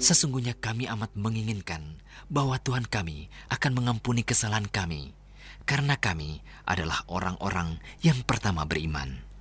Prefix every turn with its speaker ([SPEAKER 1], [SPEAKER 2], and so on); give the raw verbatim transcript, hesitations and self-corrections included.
[SPEAKER 1] Sesungguhnya kami amat menginginkan bahwa Tuhan kami akan mengampuni kesalahan kami, karena kami adalah orang-orang yang pertama beriman.